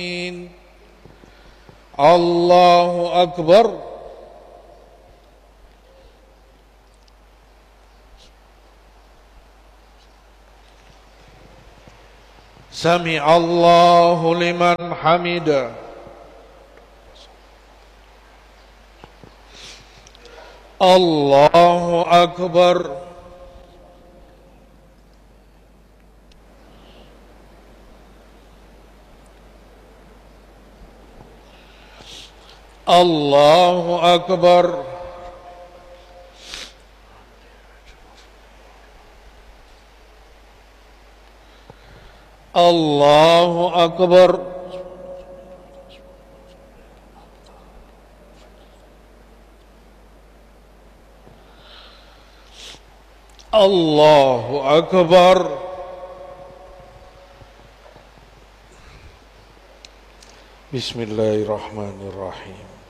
Allahu Akbar. Sami Allahu liman hamida. Allahu Akbar. Allahu Akbar. Allahu Akbar. Allahu Akbar. Bismillahirrahmanirrahim.